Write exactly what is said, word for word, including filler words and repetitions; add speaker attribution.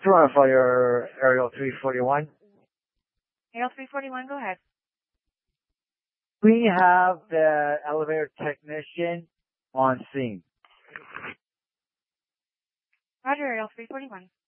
Speaker 1: Toronto Fire Aerial three forty-one.
Speaker 2: Aerial three forty-one, go ahead.
Speaker 1: We have the elevator technician on scene.
Speaker 2: Roger, Aerial three forty-one.